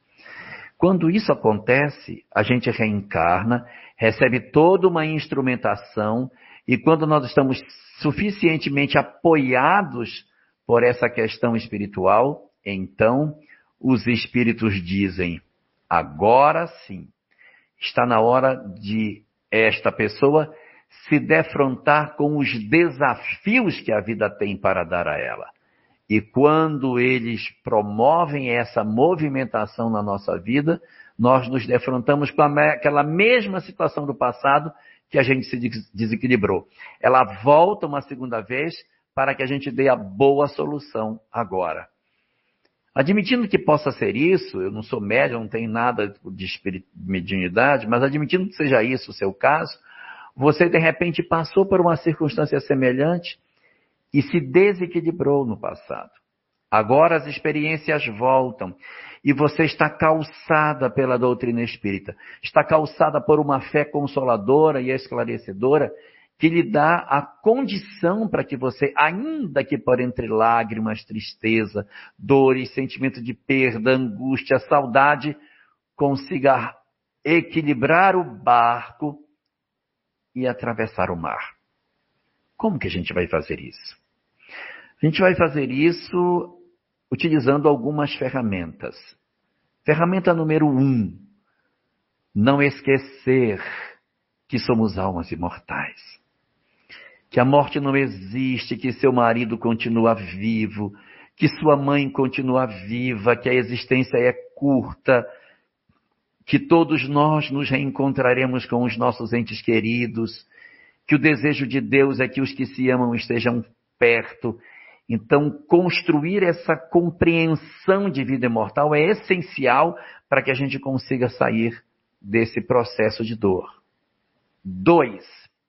Quando isso acontece, a gente reencarna, recebe toda uma instrumentação, e quando nós estamos suficientemente apoiados por essa questão espiritual, então os espíritos dizem: agora sim, está na hora de esta pessoa se defrontar com os desafios que a vida tem para dar a ela. E quando eles promovem essa movimentação na nossa vida, nós nos defrontamos com aquela mesma situação do passado que a gente se desequilibrou. Ela volta uma segunda vez para que a gente dê a boa solução agora. Admitindo que possa ser isso, eu não sou médium, não tenho nada de mediunidade, mas admitindo que seja isso o seu caso, você de repente passou por uma circunstância semelhante e se desequilibrou no passado. Agora as experiências voltam e você está calçada pela doutrina espírita, está calçada por uma fé consoladora e esclarecedora que lhe dá a condição para que você, ainda que por entre lágrimas, tristeza, dores, sentimento de perda, angústia, saudade, consiga equilibrar o barco e atravessar o mar. Como que a gente vai fazer isso? A gente vai fazer isso utilizando algumas ferramentas. Ferramenta número um, não esquecer que somos almas imortais. Que a morte não existe, que seu marido continua vivo, que sua mãe continua viva, que a existência é curta, que todos nós nos reencontraremos com os nossos entes queridos, que o desejo de Deus é que os que se amam estejam perto. Então, construir essa compreensão de vida imortal é essencial para que a gente consiga sair desse processo de dor. Dois,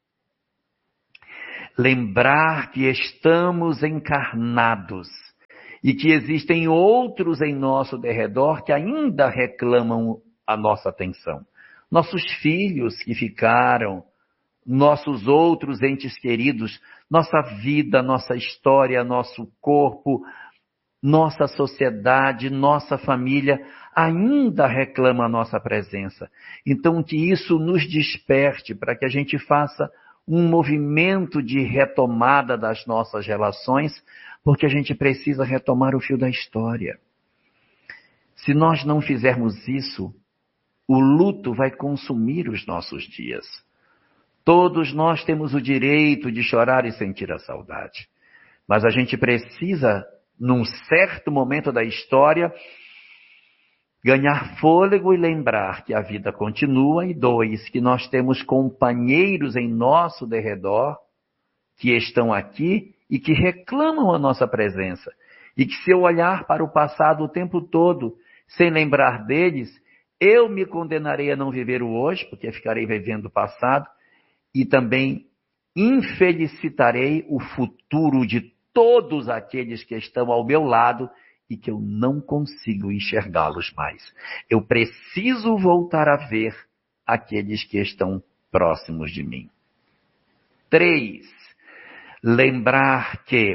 lembrar que estamos encarnados e que existem outros em nosso derredor que ainda reclamam a nossa atenção. Nossos filhos que ficaram, nossos outros entes queridos, nossa vida, nossa história, nosso corpo, nossa sociedade, nossa família, ainda reclama a nossa presença. Então, que isso nos desperte para que a gente faça um movimento de retomada das nossas relações, porque a gente precisa retomar o fio da história. Se nós não fizermos isso, o luto vai consumir os nossos dias. Todos nós temos o direito de chorar e sentir a saudade. Mas a gente precisa, num certo momento da história, ganhar fôlego e lembrar que a vida continua. E dois, que nós temos companheiros em nosso derredor que estão aqui e que reclamam a nossa presença. E que se eu olhar para o passado o tempo todo, sem lembrar deles, eu me condenarei a não viver o hoje, porque ficarei vivendo o passado, e também infelicitarei o futuro de todos aqueles que estão ao meu lado e que eu não consigo enxergá-los mais. Eu preciso voltar a ver aqueles que estão próximos de mim. Três, lembrar que,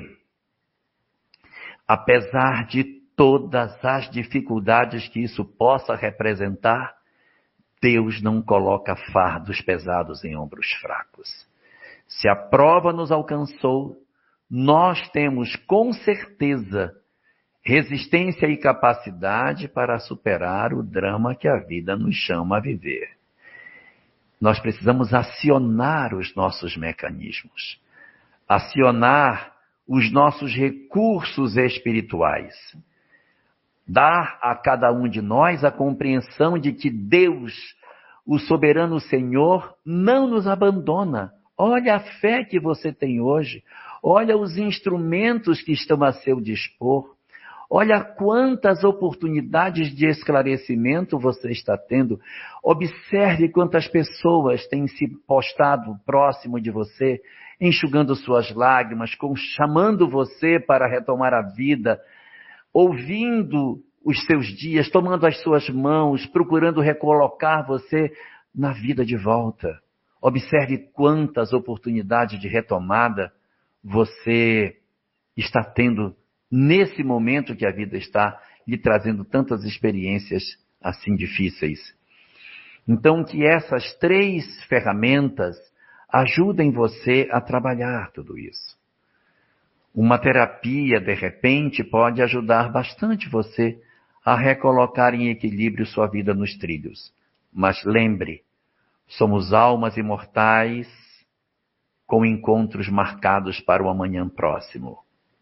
apesar de todas as dificuldades que isso possa representar, Deus não coloca fardos pesados em ombros fracos. Se a prova nos alcançou, nós temos com certeza resistência e capacidade para superar o drama que a vida nos chama a viver. Nós precisamos acionar os nossos mecanismos, acionar os nossos recursos espirituais, dar a cada um de nós a compreensão de que Deus, o soberano Senhor, não nos abandona. Olha a fé que você tem hoje. Olha os instrumentos que estão a seu dispor. Olha quantas oportunidades de esclarecimento você está tendo. Observe quantas pessoas têm se postado próximo de você, enxugando suas lágrimas, chamando você para retomar a vida, ouvindo os seus dias, tomando as suas mãos, procurando recolocar você na vida de volta. Observe quantas oportunidades de retomada você está tendo nesse momento que a vida está lhe trazendo tantas experiências assim difíceis. Então, que essas três ferramentas ajudem você a trabalhar tudo isso. Uma terapia, de repente, pode ajudar bastante você a recolocar em equilíbrio sua vida nos trilhos. Mas lembre, somos almas imortais com encontros marcados para o amanhã próximo.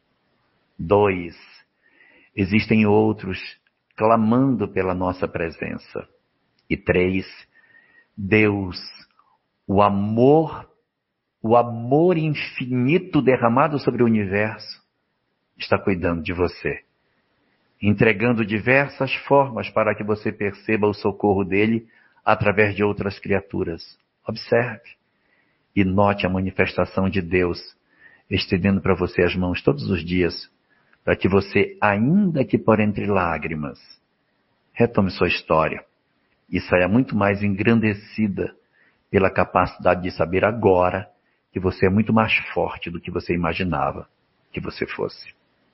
Dois, existem outros clamando pela nossa presença. E três, Deus, o amor O amor infinito derramado sobre o universo está cuidando de você, entregando diversas formas para que você perceba o socorro dele através de outras criaturas. Observe e note a manifestação de Deus estendendo para você as mãos todos os dias, para que você, ainda que por entre lágrimas, retome sua história e saia muito mais engrandecida pela capacidade de saber agora que você é muito mais forte do que você imaginava que você fosse.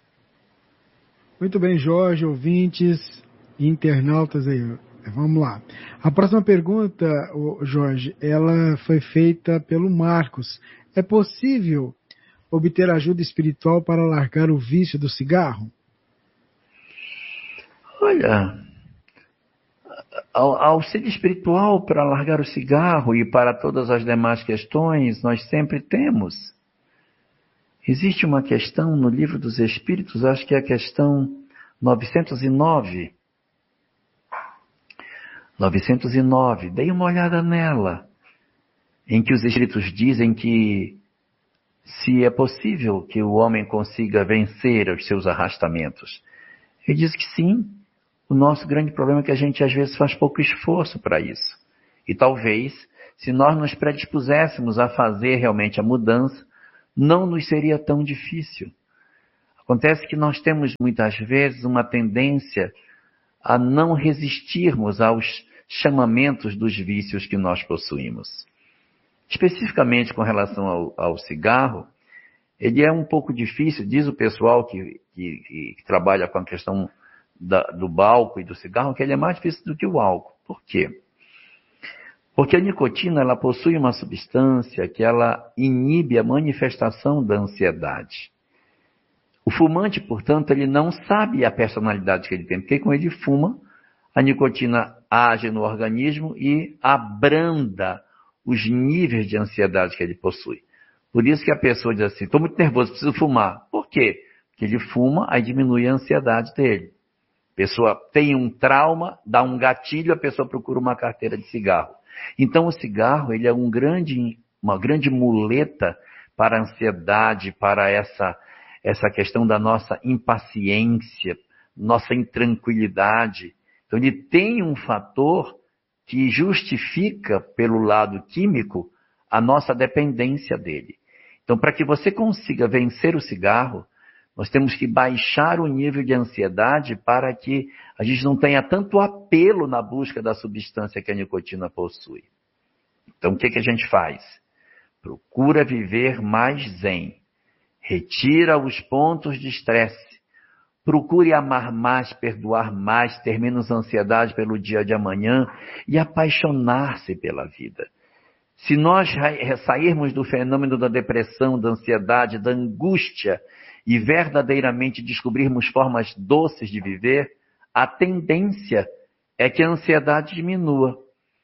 Muito bem, Jorge, ouvintes e internautas aí. Vamos lá. A próxima pergunta, Jorge, ela foi feita pelo Marcos. É possível obter ajuda espiritual para largar o vício do cigarro? Olha, auxílio espiritual para largar o cigarro e para todas as demais questões nós sempre temos. Existe uma questão no Livro dos Espíritos, acho que é a questão novecentos e nove. novecentos e nove, dei uma olhada nela, em que os Espíritos dizem que se é possível que o homem consiga vencer os seus arrastamentos. Ele diz que sim. O nosso grande problema é que a gente às vezes faz pouco esforço para isso. E talvez, se nós nos predispuséssemos a fazer realmente a mudança, não nos seria tão difícil. Acontece que nós temos muitas vezes uma tendência a não resistirmos aos chamamentos dos vícios que nós possuímos. Especificamente com relação ao, ao cigarro, ele é um pouco difícil, diz o pessoal que, que, que trabalha com a questão da, do álcool e do cigarro, que ele é mais difícil do que o álcool. Por quê? Porque a nicotina, ela possui uma substância que ela inibe a manifestação da ansiedade. O fumante, portanto, ele não sabe a personalidade que ele tem, porque quando ele fuma, a nicotina age no organismo e abranda os níveis de ansiedade que ele possui. Por isso que a pessoa diz assim, estou muito nervoso, preciso fumar. Por quê? Porque ele fuma, aí diminui a ansiedade dele. A pessoa tem um trauma, dá um gatilho, a pessoa procura uma carteira de cigarro. Então o cigarro, ele é um grande, uma grande muleta para a ansiedade, para essa, essa questão da nossa impaciência, nossa intranquilidade. Então ele tem um fator que justifica, pelo lado químico, a nossa dependência dele. Então, para que você consiga vencer o cigarro, nós temos que baixar o nível de ansiedade para que a gente não tenha tanto apelo na busca da substância que a nicotina possui. Então, o que, que a gente faz? Procura viver mais zen. Retira os pontos de estresse. Procure amar mais, perdoar mais, ter menos ansiedade pelo dia de amanhã e apaixonar-se pela vida. Se nós sairmos do fenômeno da depressão, da ansiedade, da angústia e verdadeiramente descobrirmos formas doces de viver, a tendência é que a ansiedade diminua.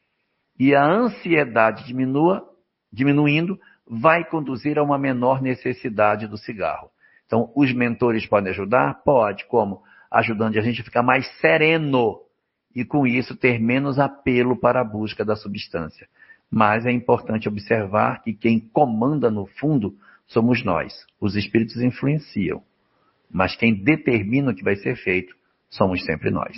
E a ansiedade diminua, diminuindo, vai conduzir a uma menor necessidade do cigarro. Então, os mentores podem ajudar? Pode. Como? Ajudando a gente a ficar mais sereno e, com isso, ter menos apelo para a busca da substância. Mas é importante observar que quem comanda no fundo somos nós. Os espíritos influenciam. Mas quem determina o que vai ser feito somos sempre nós.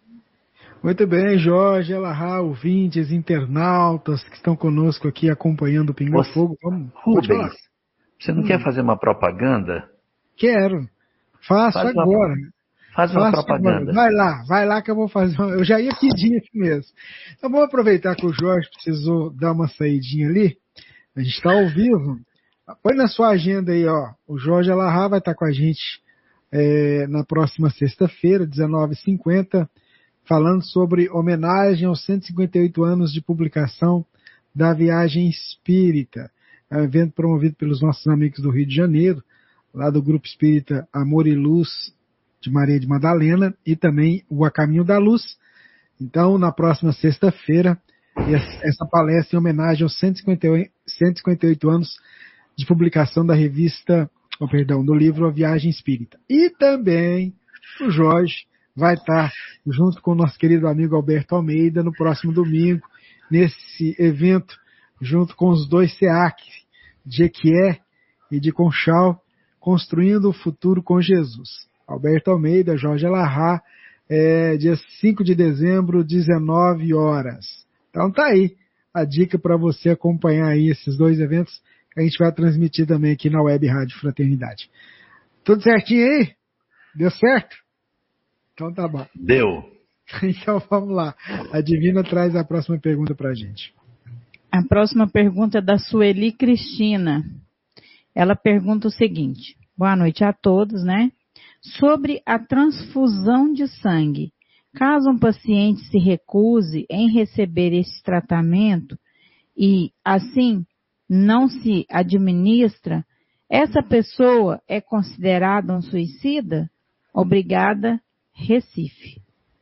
Muito bem, Jorge, Elahá, ouvintes, internautas que estão conosco aqui acompanhando o Pinga Você, Fogo. Vamos, Rubens, você não hum. quer fazer uma propaganda? Quero. Faço Faz agora. Uma, faz uma Faço propaganda. Agora. Vai lá, vai lá que eu vou fazer. Eu já ia pedir aqui mesmo. Então vamos aproveitar que o Jorge precisou dar uma saidinha ali. A gente está ao vivo. Põe na sua agenda aí, ó. O Jorge Elahá vai estar com a gente é, na próxima sexta-feira, dezenove e cinquenta, falando sobre homenagem aos cento e cinquenta e oito anos de publicação da Viagem Espírita. É um evento promovido pelos nossos amigos do Rio de Janeiro, lá do Grupo Espírita Amor e Luz de Maria de Madalena, e também o A Caminho da Luz. Então, na próxima sexta-feira, essa palestra em homenagem aos cento e cinquenta e oito anos de publicação da revista, oh, perdão, do livro A Viagem Espírita. E também o Jorge vai estar junto com o nosso querido amigo Alberto Almeida no próximo domingo, nesse evento, junto com os dois S E A C, de Equié e de Conchal, Construindo o Futuro com Jesus. Alberto Almeida, Jorge Elahá, é, dia cinco de dezembro, dezenove horas. Então tá aí a dica para você acompanhar aí esses dois eventos que a gente vai transmitir também aqui na Web Rádio Fraternidade. Tudo certinho aí? Deu certo? Então tá bom. Deu. Então vamos lá. A Divina traz a próxima pergunta para a gente. A próxima pergunta é da Sueli Cristina. Ela pergunta o seguinte: boa noite a todos, né? Sobre a transfusão de sangue. Caso um paciente se recuse em receber esse tratamento e, assim, não se administra, essa pessoa é considerada um suicida? Obrigada, Recife.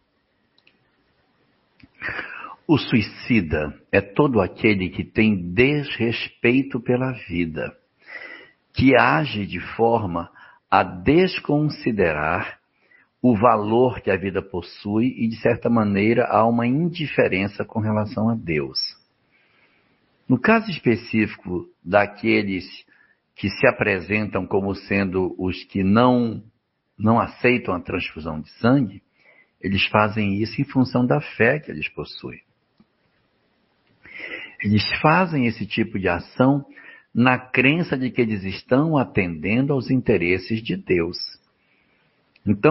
O suicida é todo aquele que tem desrespeito pela vida, que age de forma a desconsiderar o valor que a vida possui e, de certa maneira, há uma indiferença com relação a Deus. No caso específico daqueles que se apresentam como sendo os que não, não aceitam a transfusão de sangue, eles fazem isso em função da fé que eles possuem. Eles fazem esse tipo de ação na crença de que eles estão atendendo aos interesses de Deus. Então,